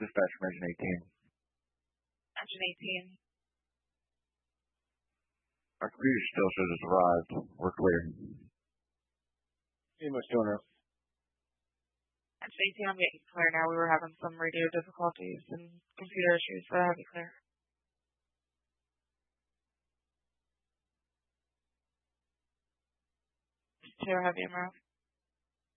Dispatch from Engine 18. Engine 18. Our computer still shows us arrived. We're clear. Seamless tuner. Engine 18, I'm getting clear now. We were having some radio difficulties and computer issues, but I have you clear. Taylor, have you in route?